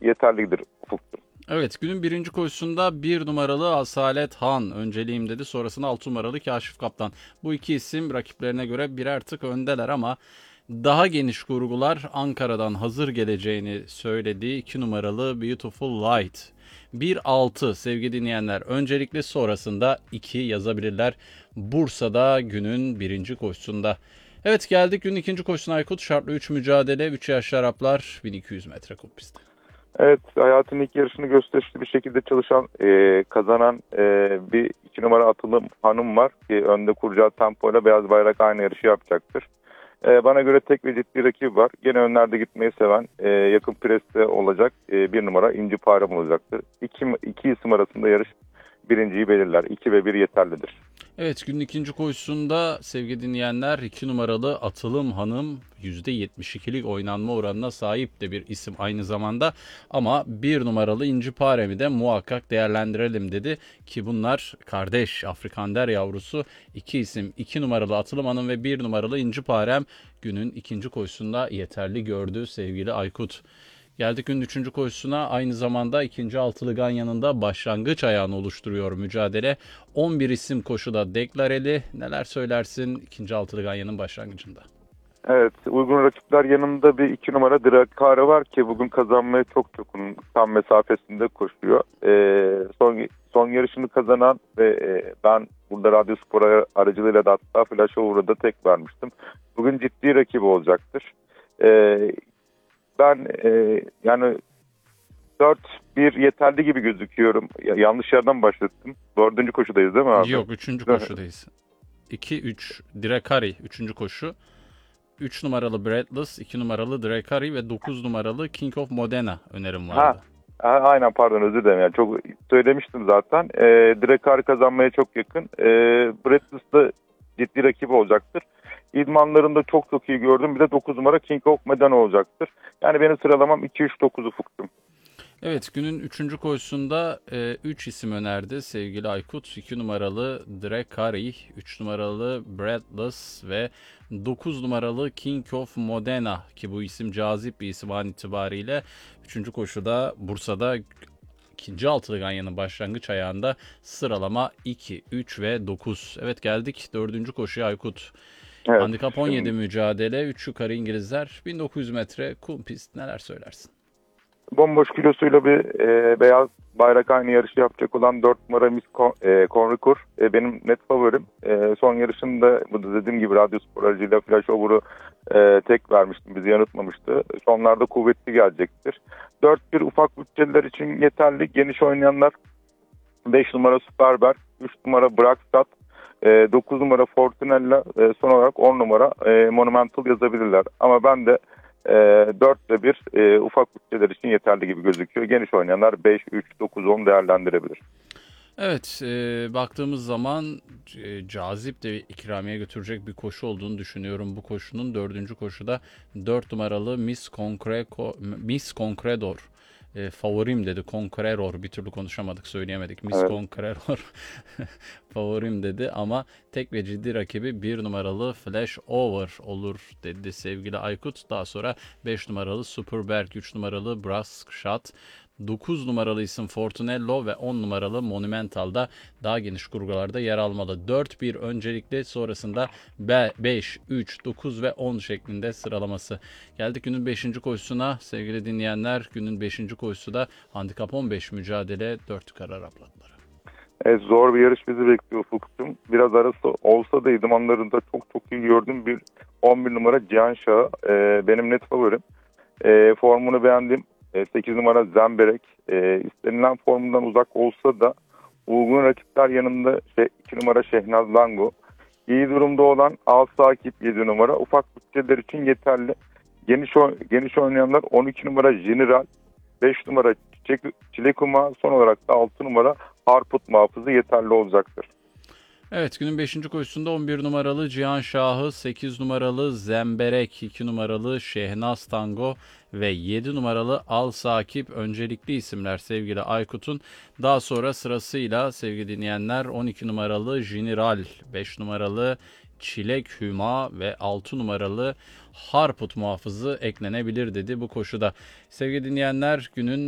yeterlidir Ufuk'tur. Evet, günün birinci koşusunda 1 numaralı Asalet Han önceliğim dedi. Sonrasında 6 numaralı Kaşif Kaptan. Bu iki isim rakiplerine göre birer tık öndeler ama daha geniş kurgular Ankara'dan hazır geleceğini söylediği 2 numaralı Beautiful Light. 1-6 sevgili dinleyenler. Öncelikle sonrasında 2 yazabilirler. Bursa'da günün birinci koşusunda. Evet, geldik günün ikinci koşusuna Aykut. Şartlı 3 mücadele. 3 yaşlı Araplar 1200 metre kum pistte. Evet, hayatın ilk yarışını gösterişli bir şekilde çalışan, kazanan bir 2 numara Atılım Hanım var ki önde kuracağı tempoyla Beyaz Bayrak aynı yarışı yapacaktır. Bana göre tek ve ciddi rakip var. Gene önlerde gitmeyi seven, yakın preste olacak 1 numara İnci Parem olacaktır. İki isim arasında yarış birinciyi belirler. 2 ve 1 yeterlidir. Evet, günün ikinci koşusunda sevgili dinleyenler 2 numaralı Atılım Hanım %72'lik oynanma oranına sahip de bir isim aynı zamanda. Ama 1 numaralı İnci Parem'i de muhakkak değerlendirelim dedi ki bunlar kardeş Afrikaner yavrusu iki isim. 2 numaralı Atılım Hanım ve 1 numaralı İnci Parem günün ikinci koşusunda yeterli gördü sevgili Aykut. Geldik günün üçüncü koşusuna. Aynı zamanda ikinci altılı Ganyan'ın başlangıç ayağını oluşturuyor mücadele. 11 isim koşuda deklareli. Neler söylersin ikinci altılı Ganyan'ın başlangıcında? Evet, uygun rakipler yanında bir 2 numara Drakare var ki bugün kazanmaya çok tam mesafesinde koşuyor. Son yarışını kazanan ve ben burada Radyo Spor aracılığıyla da hatta Flash Over'da tek vermiştim. Bugün ciddi rakibi olacaktır. Ben yani 4-1 yeterli gibi gözüküyorum. Yanlış yerden başlattım. Dördüncü koşudayız değil mi abi? Yok, üçüncü koşudayız. 2-3 Drakari üçüncü koşu. 3 numaralı Breathless, 2 numaralı Drakari ve 9 numaralı King of Modena önerim vardı. Aynen, pardon, özür dilerim. Yani çok söylemiştim zaten. Drakari kazanmaya çok yakın. Breathless da ciddi rakibi olacaktır. İdmanlarında çok iyi gördüm. Bir de 9 numara King of Modena olacaktır. Yani benim sıralamam 2-3-9 Ufuk'tum. Evet, günün üçüncü koşusunda 3 isim önerdi sevgili Aykut. 2 numaralı Drakari, 3 numaralı Breathless ve 9 numaralı King of Modena ki bu isim cazip bir isim an itibariyle. Üçüncü koşuda Bursa'da ikinci altılı Ganyan'ın başlangıç ayağında sıralama 2, 3 ve 9. Evet, geldik dördüncü koşuya Aykut. Evet. Handikap 17 mücadele, 3 yukarı İngilizler, 1900 metre kum pist, neler söylersin? Bomboş kilosuyla bir Beyaz Bayrak aynı yarışı yapacak olan 4 numara Miss Conricourt benim net favorim. Son yarışında bu da dediğim gibi Radyo Spor aracıyla Flash Over'u tek vermiştim. Bizi yanıltmamıştı. Sonlarda kuvvetli gelecektir. 4-1 ufak bütçeler için yeterli. Geniş oynayanlar 5 numara Superberg, 3 numara Braxtat, 9 numara Fortunella, son olarak 10 numara Monumental yazabilirler. Ama ben de 4'te 1 ufak bütçeler için yeterli gibi gözüküyor. Geniş oynayanlar 5, 3, 9, 10 değerlendirebilir. Evet, baktığımız zaman cazip de ikramiye götürecek bir koşu olduğunu düşünüyorum. Bu koşunun dördüncü koşuda 4 numaralı Miss Concredor. Favorim dedi. Conqueror. Bir türlü konuşamadık, söyleyemedik. Miss Evet. Conqueror favorim dedi ama tek ve ciddi rakibi 1 numaralı Flash Over olur dedi sevgili Aykut. Daha sonra 5 numaralı Superberg, 3 numaralı Brass Shot, 9 numaralı isim Fortunello ve 10 numaralı Monumental'da daha geniş kurgularda yer almalı. 4-1 öncelikle, sonrasında 5, 3, 9 ve 10 şeklinde sıralaması. Geldik günün 5. koşusuna sevgili dinleyenler. Günün 5. koşusu da handikap 15 mücadele 4 yukarı Araplatları. Evet, zor bir yarış bizi bekliyor Ufuk'cum. Biraz arası olsa da idmanlarında çok iyi gördüm. 11 numara Cihan Şah'ı benim net favorim. Formunu beğendim. 8 numara Zemberek. İstenilen formundan uzak olsa da uygun rakipler yanında 2 numara Şehnaz Lango. İyi durumda olan Al Sakip 7 numara. Ufak bütçeler için yeterli. Geniş oynayanlar 12 numara General, 5 numara Çilekuma, son olarak da 6 numara Harput Muhafızı yeterli olacaktır. Evet, günün 5. koşusunda 11 numaralı Cihan Şahı, 8 numaralı Zemberek, 2 numaralı Şehnaz Tango ve 7 numaralı Al Sakip öncelikli isimler sevgili Aykut'un. Daha sonra sırasıyla sevgili dinleyenler 12 numaralı General, 5 numaralı Çilek Hüma ve 6 numaralı Harput Muhafızı eklenebilir dedi bu koşuda. Sevgili dinleyenler, günün